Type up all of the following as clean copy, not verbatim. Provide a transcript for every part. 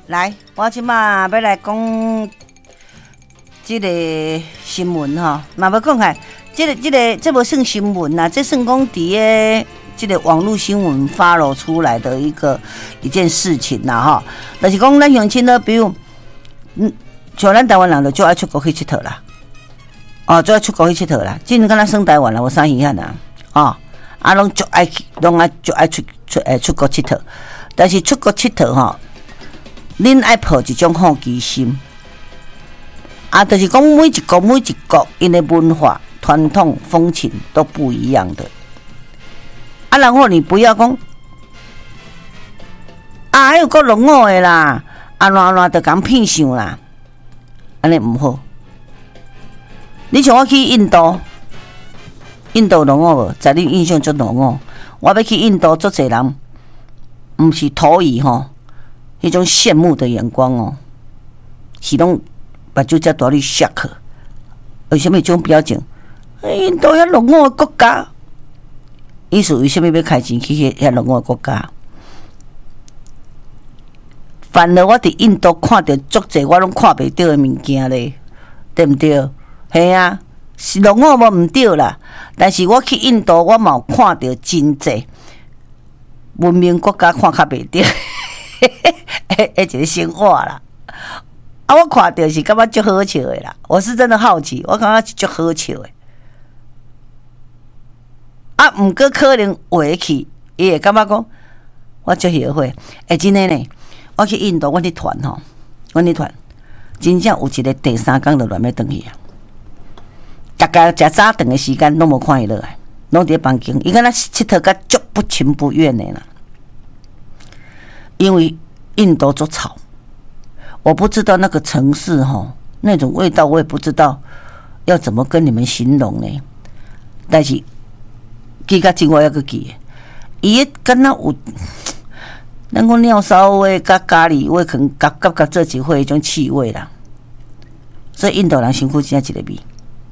来，我即马要来讲即个新闻吼，嘛要讲下，这无算新闻啦，这算讲伫个这个网络新闻发露出来的一件事情啦吼，就是讲咱乡亲呢，比如像咱台湾人就爱出国去佚佗啦，哦，就爱出国去佚佗啦，今年敢若算台湾啦，有啥遗憾啊？哦，拢就爱去，拢就爱出国佚佗，但是出国佚佗吼。恁爱抱一种好奇心，就是讲每一国因的文化、传统、风情都不一样的。然后你不要讲还有个龙我的啦，乱就讲骗想啦，安尼唔好。你像我去印度龙我无，在你印象中龙我，我要去印度，足侪人唔是土语吼。迄种羡慕的眼光哦，是拢目睭才大你吓去。为什么这种表情？印度遐落伍的国家，意思为什么要开钱去遐落伍的国家？反而我伫印度看到足侪我拢看袂到的物件咧，对毋对？系啊，是落伍无毋对啦。但是我去印度，我嘛有看到真侪文明国家看较袂到。一个生活啦，我看到是感觉足好笑的啦。我是真的好奇，我感觉是足好笑的。毋过可能回去，伊会感觉讲，我足后悔。真的呢，我去印度，阮去团吼，真正有一个第三天就乱要转去啊。大家食早顿的时间拢无看伊落来，拢伫房间，伊敢若佚佗甲足不情不愿的啦。因为印度做草，我不知道那个城市那种味道，我也不知道要怎么跟你们形容呢。但是记甲真我还阁记，伊敢若有咱讲尿骚味甲咖喱味，可能夹做一伙迄种气味啦。所以印度人身躯真正一个味，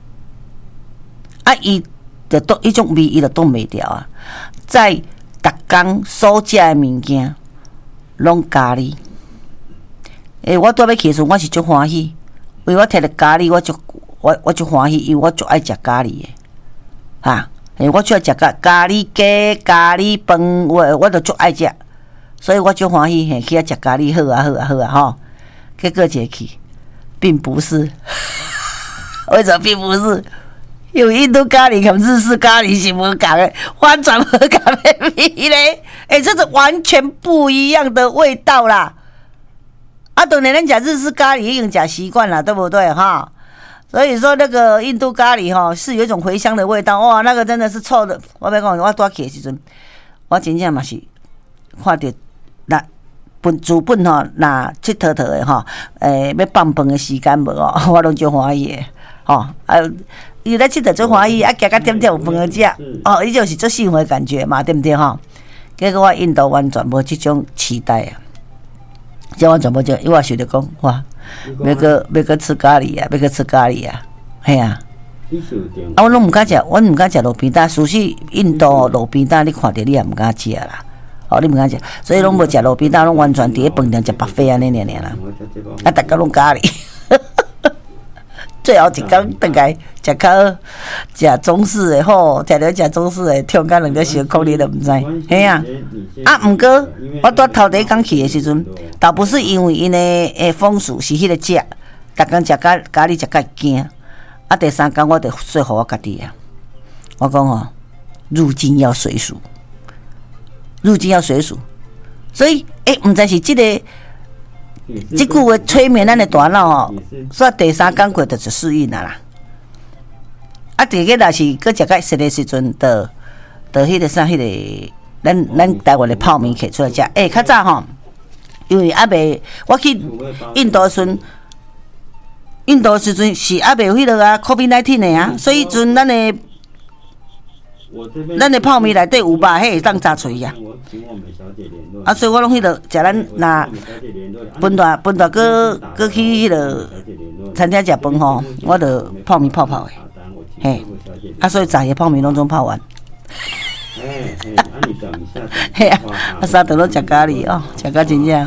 伊就都迄种味，伊就挡袂掉啊。在逐工所食的物件。拢咖喱，我拄要去的时候，我是足欢喜，因为我摕着咖喱，我足欢喜，因为我足爱食咖喱的，我足爱食咖喱鸡、咖喱饭，我就足爱食，所以我足欢喜，去遐食咖喱，好啊吼。结果一去，并不是，为什么并不是？因为印度咖喱跟日式咖喱是无共的，完全无共的味咧。这是完全不一样的味道啦。当然咱讲日式咖喱已经讲习惯了，对不对哈？所以说那个印度咖喱是有一种茴香的味道，哇，那个真的是臭的。我要讲，我带去的时阵，我真正嘛是看到那主本若佚佗的要放饭的时间无我拢足欢喜的伊咧佚佗足欢喜，行到点有饭食伊就是足幸福的感觉嘛，对不对哈？结果我印度完全无这种期待啊，这完全无这，因为我想着讲哇，要去吃咖喱啊，系啊。我拢毋敢食，阮毋敢食路边摊，除非印度路边摊你看到你也毋敢食啦。你毋敢食，所以拢无食路边摊，拢完全伫咧饭店食buffet安尼尔啦。逐家拢咖喱。最后一天回来食较食中式的食了食中式的，听甲两个小空你都毋知，嘿啊！毋过我拄头第一天去的时阵，倒不是因为因的风俗是迄个食，逐工食咖喱食甲惊。第三天我就说服我家己啊，我讲入境要随俗，所以毋知是即个。即句话催眠咱的大脑所以第三天过就适应啦。第个若是搁食到熟的时阵，就迄个啥，迄个咱台湾的泡面摕出来食。较早因为未我去印度时阵是未有迄个COVID-19 的啊，所以阵咱的泡面内底有肉，迄会当炸脆呀。所以我拢迄个食咱若分大搁去迄个餐厅食饭我就泡面泡的，嘿，所以炸的泡面拢总泡完。嘿啊，三顿拢食咖喱食甲真正。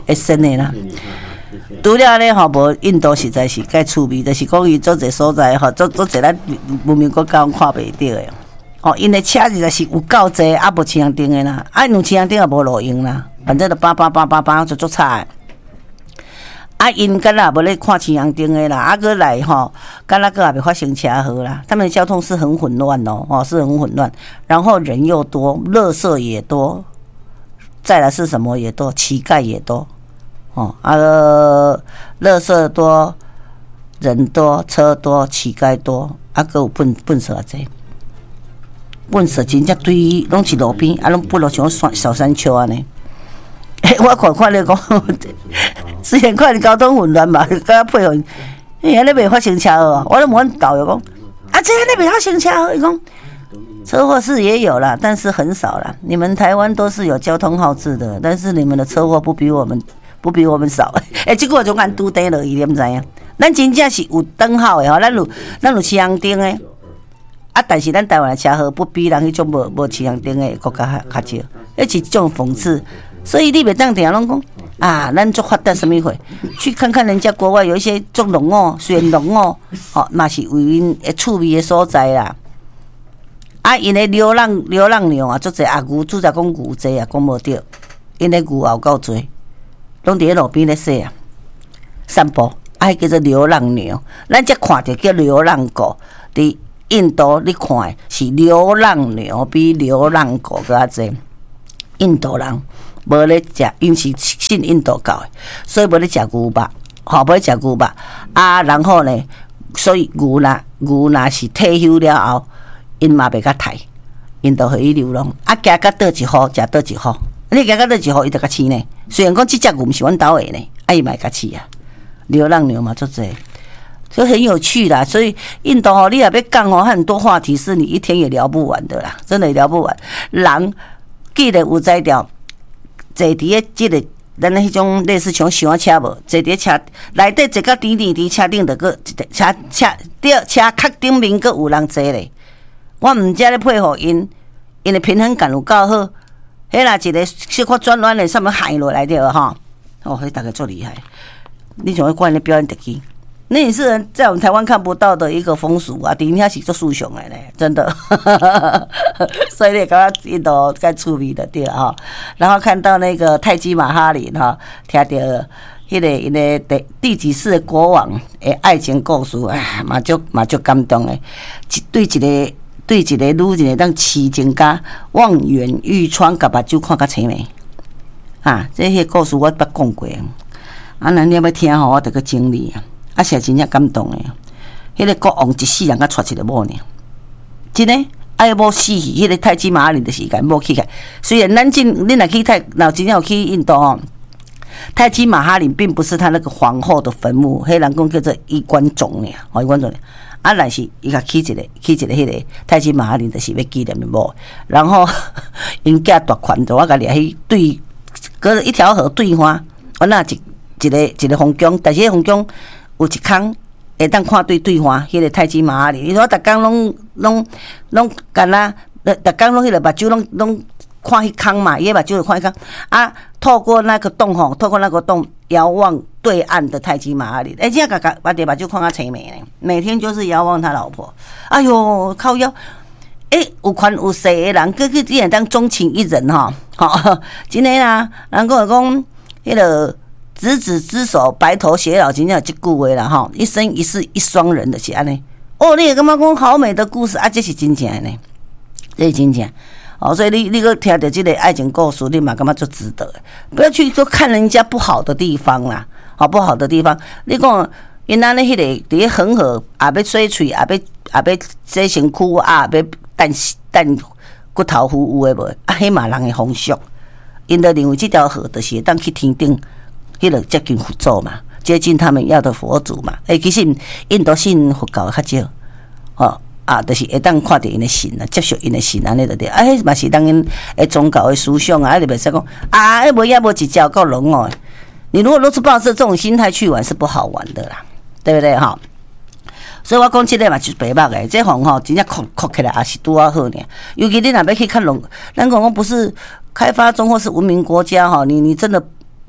会升的啦。除了咧吼，无印度实在是介趣味，就是讲伊做侪所在吼，做侪咱文明国家看袂到的。哦，因的车实在是有够济，啊无青灯的啦，啊用青灯也无路用啦，反正就叭就足差的。啊，因敢若无咧看青灯的啦，啊，搁来吼，敢若搁也袂发生车祸啦。他们的交通是很混乱哦，是很混乱，然后人又多，垃圾也多，再来是什么也多，乞丐也多，哦，垃圾多，人多，车多，乞丐多，啊，搁有粪扫济。粪扫真正堆，拢是路边，啊，拢不落像小山丘安尼。我看你讲，虽然看交通混乱嘛，甲配合，安尼袂发生车祸。我咧问导游讲，啊，这安尼袂发生车祸？伊讲，车祸是也有啦，但是很少啦。你们台湾都是有交通号志的，但是你们的车祸不比我们少。结果就按拄底落去，你毋知影？咱真正是有灯号的吼，咱有青红灯的。啊！但是咱台湾的车祸不比人迄种无青红灯的国家较少，那是种讽刺。所以你袂当定拢讲啊，咱做发达什么会？去看看人家国外有一些做农哦，虽然农哦，嘛是有因会趣味的所在啦。啊，因的流浪牛啊，足侪啊牛，主要讲牛济啊，讲无对，因的牛也有够多，拢伫咧路边咧洗啊，散步，啊，叫做流浪牛。咱才看着叫流浪狗伫。印度你看的是流浪牛比流浪狗搁较济，印度人无咧食，因是信印度教的，所以无咧食牛肉，无咧食牛肉啊。然后呢，所以牛若是退休了后，因嘛袂甲刣，因就互伊流浪。啊，加到倒一户，食倒一户，你加到倒一户，伊就甲饲呢。虽然讲即只牛毋是阮兜的呢，啊伊嘛会甲饲啊。流浪牛嘛足济。就很有趣啦，所以印度哦，你也要讲哦，很多话题是你一天也聊不完的啦，真的聊不完。人记得有才调，坐伫个即个咱迄种类似像小车无，坐伫车内底坐到甜伫车顶，着个车壳顶面个有人坐咧。我毋知咧配合因的平衡感有够好。迄啦一个小可转弯的，上面海落来着吼，哦，迄大家足厉害。你像看咧表演特技。那也是在我们台湾看不到的一个风俗啊，顶下是做树熊来嘞，真的，所以你感觉印度该趣味的对哈。然后看到那个泰姬玛哈林哈，听到迄个因的第几世的国王的爱情故事，哎，嘛足感动的。对一个女人当痴情家望眼欲穿，甲目睭看甲青眉啊，这些故事我捌讲过，啊，咱要听吼，我得个经历啊。啊，是真正感动诶！迄个国王一世人甲娶一个某呢，真诶，爱某死去，迄个泰姬玛哈林就是甲某起来。虽然恁若去若真正有去印度哦，泰姬玛哈林并不是他那个皇后的坟墓，迄人讲叫做衣冠冢呢，衣冠冢呢。啊，但是伊甲起一个迄个泰姬玛哈林，就是要纪念伊某。然后因囝大款就我甲掠去对，隔一条河对花，我那一个风宫，但是迄风宫。有一空会当看对花，迄个泰姬玛哈林。你说逐工拢干啦，逐工拢迄个目睭拢看迄空嘛，伊个目睭就看迄空啊。透过那个洞遥望对岸的泰姬玛哈林，这样把目睭看甲青眉呢。每天就是遥望他老婆，哎哟靠腰，有权有势的人，佮竟然当钟情一人哈，真诶啦，人讲迄个。执子之手，白头偕老，真正有这句话啦吼，一生一世一双人的是安尼。哦，你也感觉讲好美的故事啊，这是真正的呢，这是真正。哦，所以你个听到这个爱情故事，你嘛感觉就值得。不要去说看人家不好的地方啦，好不好的地方。你讲因安尼迄个伫咧恒河，也要洗喙，也要洗身躯，啊，要等骨头糊有诶无？啊，迄嘛人的风俗，因着认为这条河就是会当去天顶。迄个接近佛祖嘛，接近他们要的佛祖嘛。其实印度信佛教较少，就是会当看到因的神啊，接受因的神安尼就对。迄嘛是当因诶宗教的思想啊，你袂使讲啊，无一条够龙哦。你如果都是抱着这种心态去玩，是不好玩的啦，对不对哈？所以我讲这个嘛就是白目诶，这行吼真正哭起来也是拄啊好呢。尤其你若要去看龙，咱讲不是开发中或是文明国家哈，你真的。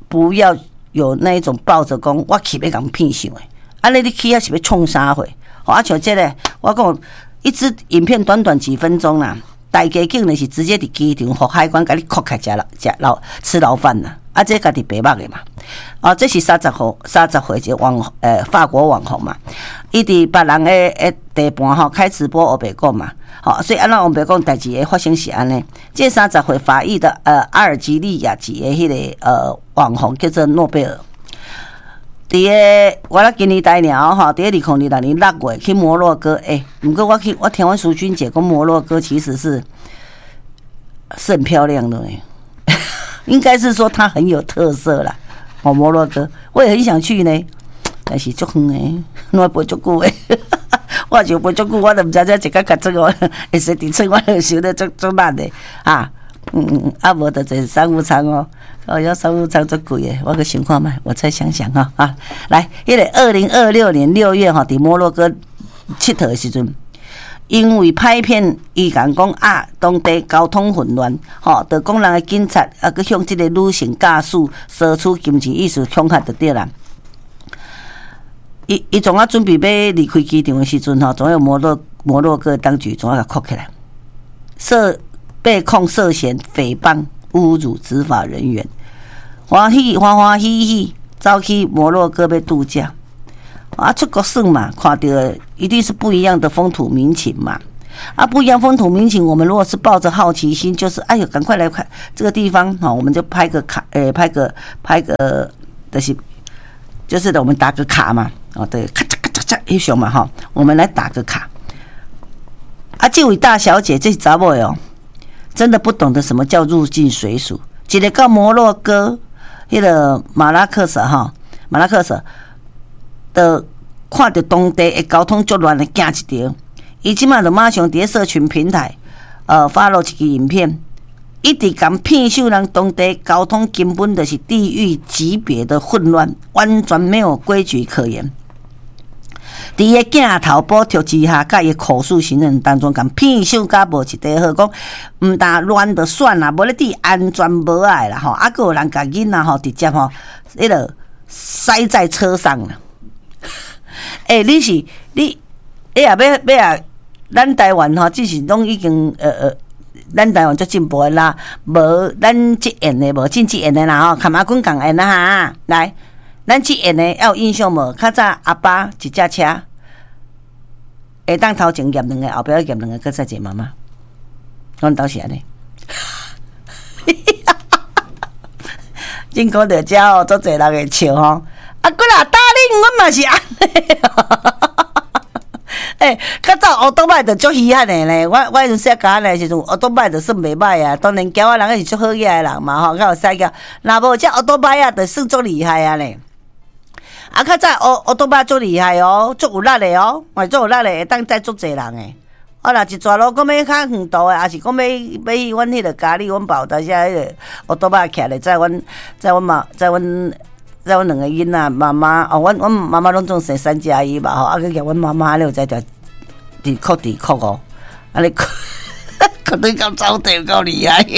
不要有那一种抱着讲我去要讲骗想的，安尼你去啊是要创啥货？啊像这个，我讲一支影片短短几分钟啦，大家竟然是直接伫机场和海关甲你扣开吃牢饭啦，啊这家己白目的嘛。这是30岁一个法国网红嘛，伊伫别人的地盘吼开直播黑白讲嘛，所以安怎黑白讲代志会发生是安尼。这30岁法裔的阿尔及利亚籍的迄个网红叫做诺贝尔。伫个我咧今年大鸟吼，伫个2026年6月去摩洛哥，不过我听阮淑君姐讲，摩洛哥其实是很漂亮的应该是说它很有特色啦。摩洛哥我也很想去呢，但是足远诶，我陪足久诶，我就陪足久，我都毋知这一个较这个会使伫厝，我就想得足难诶啊。无就坐商务舱哦，要商务舱足贵诶，我个想看卖，我再想想哈啊。来，迄个2026年6月吼，伫摩洛哥佚佗诶时阵，因为拍片，伊讲当地交通混乱，就讲人诶警察佮向即个女性驾驶索取金钱，意思恐吓就对啦。伊总准备要离开机场诶时阵总有摩洛哥当局总甲扣起来，被控涉嫌诽谤、侮辱执法人员，欢喜喜走去摩洛哥要度假。出国耍嘛，看到一定是不一样的风土民情嘛。不一样风土民情，我们如果是抱着好奇心，就是哎呦，赶快来看这个地方我们就拍个卡，拍个，就是我们打个卡嘛，对，咔嚓咔嚓嚓，英雄嘛我们来打个卡。这位大小姐，这是查某的真的不懂得什么叫入境随俗。一个到摩洛哥，迄个马拉克什的看到当地的交通足乱的惊一条，伊即马就马上伫社群平台发了一支影片，一直讲骗秀人当地交通根本就是地狱级别的混乱，完全没有规矩可言。伫伊镜头补贴之下，甲伊口述行人当中讲骗秀甲无一块好，讲毋但乱就算啦，无咧伫安全无爱啦还有人甲囡仔直接迄个塞在车上啦。你也要咱台湾只是拢已经咱台湾足进步的啦，无咱即演的无进即演的啦坎马滚讲演啦哈，来。咱去演的要有印象无？较早阿爸一架车，下当头前夹两个，后壁夹两个，搁再一妈妈。阮倒是安尼，真讲着遮足侪人会笑吼。啊，过来打恁，阮嘛是安尼。较早乌多摆着足稀罕的咧。我迄阵小家的时阵，乌多摆着算袂歹啊。当然，交仔人是足好野的人嘛较有使个。若无这乌多摆啊，着算足厉害啊咧。较早乌多摆足厉害足有力的足有力的，会当载足侪人的。若一撮路讲要较远途的，也是讲要去阮迄个家里，阮爸有当时迄个乌多摆徛咧，载阮两个囡仔妈妈阮妈妈拢总生3加1嘛去夹阮妈妈，你有知条地壳安尼壳对到走地够厉害。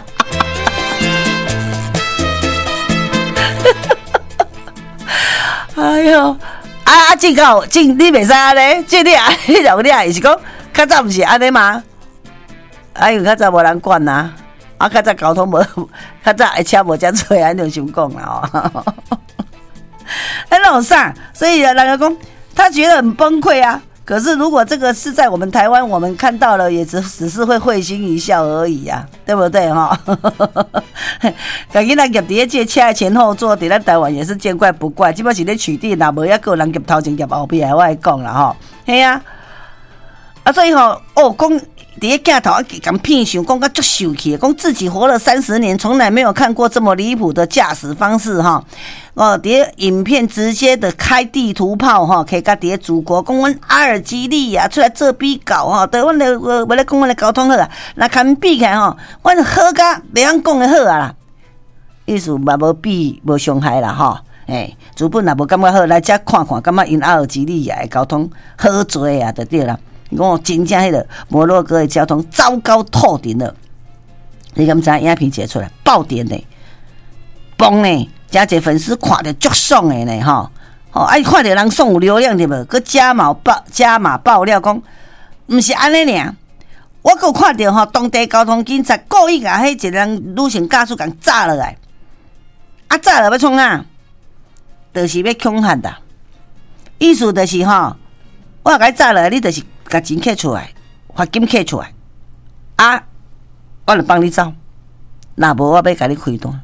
哎哟，真你袂使安尼，这你也是讲，较早毋是安尼吗？因为较早无人管呐，较早交通无，较早车无遮多，安就想讲啦那种啥，所以人家讲他觉得很崩溃啊。可是如果这个是在我们台湾，我们看到了也只是会会心一笑而已啊，对不对把囡仔夹伫这车的前后座，伫咱台湾也是见怪不怪，基本是咧取缔，若无还有人夹头前夹后边，我来讲啦嘿啊，所以讲伫个镜头讲骗想讲到足受气，讲自己活了30年，从来没有看过这么离谱的驾驶方式伫个影片直接的开地图炮可以甲伫个祖国讲阮阿尔及利亚出来做比较对阮咧要咧讲阮的交通好啊，若堪比起来阮好甲袂晓讲的好啊啦，意思嘛无比无伤害啦主本若无感觉好，来遮看看，感觉因阿尔及利亚的交通好做啊，就对啦。我真正迄个摩洛哥的交通糟糕透顶了，你敢知影片解出来爆点呢，崩呢， 真侪粉丝看着足爽的呢吼。哦，啊，看到人送有流量对无？佮加码爆料讲，毋是安尼尔。我佮看到吼，当地交通警察故意甲迄一个人女性驾驶共炸落来，啊炸了要创啊？就是要恐吓啦。意思就是吼，我甲你炸落来，你就是甲钱摕出来，罚金摕出来，啊，我就帮你走，若无我要甲你开单，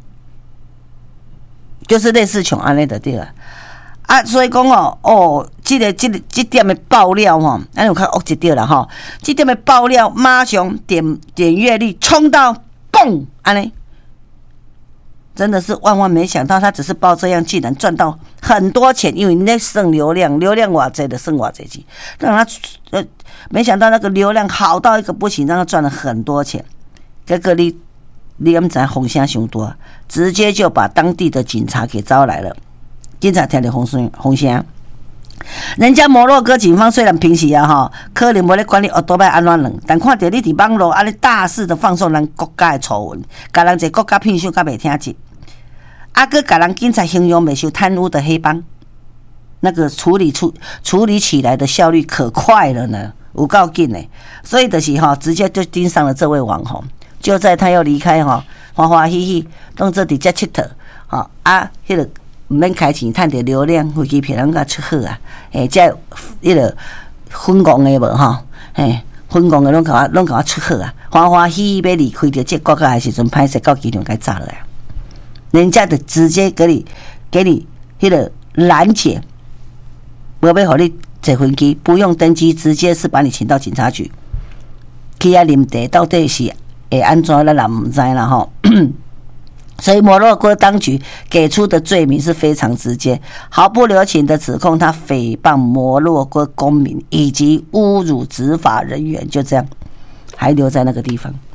就是类似像安尼就对了。啊，所以讲这点的爆料吼，咱有较恶一点啦吼，这点的爆料马上点阅率冲到蹦，安尼，真的是万万没想到，他只是报这样，竟然赚到很多钱，因为你在剩流量偌济的剩偌济钱，让他没想到那个流量好到一个不行，让他赚了很多钱。结果你敢知风声伤大，直接就把当地的警察给招来了。警察听到风声，人家摩洛哥警方虽然平时可能无咧管理奥多拜安怎弄，但看到你伫网络安尼大肆的放送咱国家的丑闻，甲人一个国家骗术甲袂听进，啊，佮甲人警察形容袂受贪污的黑帮，那个处理起来的效率可快了呢，有够紧的，所以就是直接就盯上了这位网红。就在他要离开欢欢喜喜，当做伫遮佚佗迄个。毋免开钱，趁着流量，飞机票咱甲出好啊！这迄个粉红的无吼，粉红的拢甲我出好啊！欢欢喜喜要离开着这国家的时阵，歹势到机场该炸了啊！人家就直接给你迄个拦截，无要互你坐飞机，不用登机，直接是把你请到警察局去遐啉茶，到底是会安怎，咱也毋知啦吼。所以摩洛哥当局给出的罪名是非常直接，毫不留情的指控他诽谤摩洛哥公民以及侮辱执法人员，就这样还留在那个地方。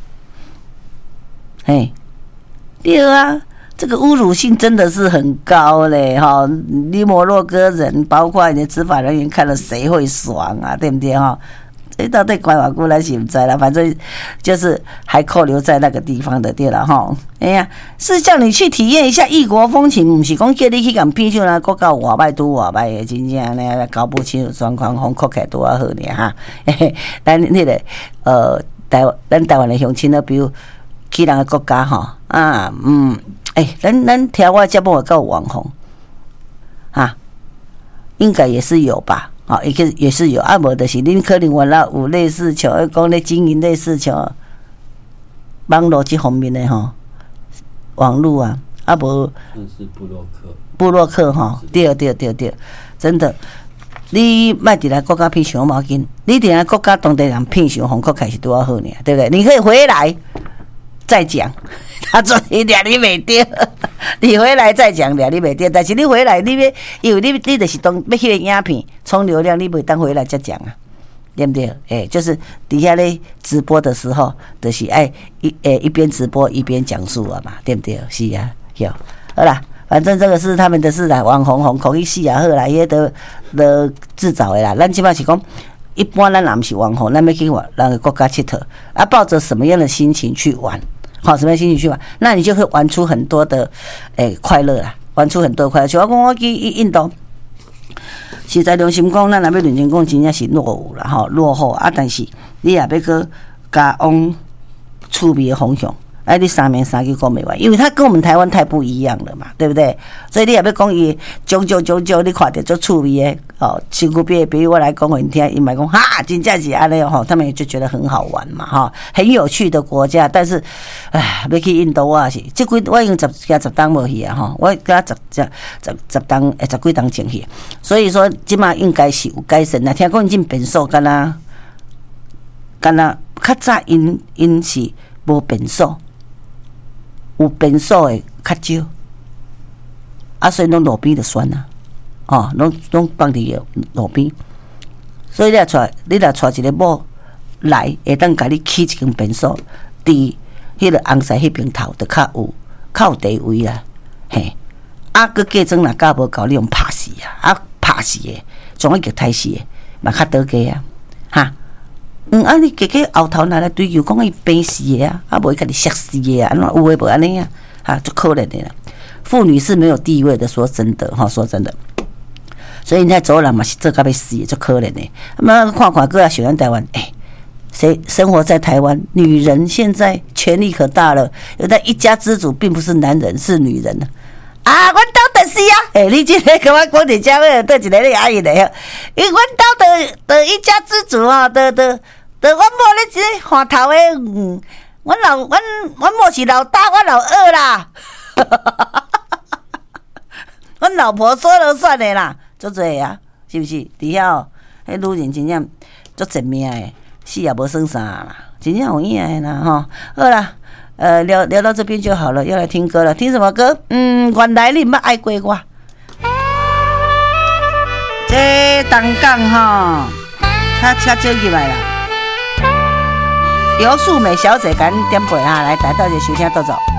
对啊，这个侮辱性真的是很高嘞哈！你摩洛哥人，包括你的执法人员看了谁会爽啊？对不对哈？到底关偌久咱是唔知啦，反正就是还扣留在那个地方的对了哈。哎呀，是叫你去体验一下异国风情，不是讲叫你去讲骗术啦，国家外歹拄外歹的，真正呢搞不清楚状况，风口起多啊好呢哈。咱那个咱台湾的乡亲呢，比如去人个国家哈咱台湾节目有够网红应该也是有吧。也是有，无就是恁可能原来有类似像讲咧经营类似像网络这方面的网络无是部落客对，真的，你莫伫来国家骗伤无要紧，你伫来国家当地人骗伤，风口开始多好呢，对不对？你可以回来再讲。他说你俩你袂对，你回来再讲俩你袂对，但是你回来因为你就是当要迄个影片冲流量，你袂当回来再讲啊，对不对？就是底下咧直播的时候，就是一边直播一边讲述嘛，对不对？是啊，有好啦，反正这个是他们的事啦，网红口一死啊，好啦，迄都自找的啦，咱即摆是讲。一般咱若毋是网红，咱要去人个国家佚佗，抱着什么样的心情去玩？什么样的心情去玩？那你就会玩出很多的快乐啦，玩出很多的快乐。像我讲，我去印度，实在良心讲，咱若要认真讲，真正是落伍啦，落后啊！但是你也要去加往趣味的方向。你三言三句讲袂完，因为他跟我们台湾太不一样了嘛，对不对？所以你也要讲伊种，你看到足趣味的身躯比如我来讲给你听，伊嘛讲哈，真正是安尼他们也就觉得很好玩嘛很有趣的国家。但是，要去印度我是，我已经10档无去啊我加10档10几档前去，所以说即马应该是有改善啦。听讲进变数，敢若较早因是无变数。有变数的较少，所以拢路边就选啊，拢放伫路边，所以你若带一个某来，会当甲你起一根变数，伫迄个红西迄边头，就较有地位啦，佮嫁妆若嫁无够，你用拍死拍死的，总一个太死的，嘛较倒价你加后头拿来追求讲伊病死的无伊甲你杀死的安怎有诶无安尼足可怜的啦。 妇女是没有地位的。说真的哈，说真的。所以你在走人嘛是这个要死也就可怜的。那看看各啊，喜欢台湾，谁生活在台湾？女人现在权力可大了，有的一家之主并不是男人，是女人啊！阮兜就是啊，你这个跟我讲点家伙，对一个你阿姨的，因为阮兜的一家之主啊，的阮某咧这换头的，阮某是老大，我老二啦，阮老婆说了算的啦，足侪啊，是不是？伫遐迄女人真正足贱命的，死也无算啥啦，真正有影的啦吼。好啦。聊到这边就好了，要来听歌了。听什么歌？原来你捌爱过我。这东港哈，较少入来啦。刘素美小姐，赶紧点播哈，来大家收听，到走。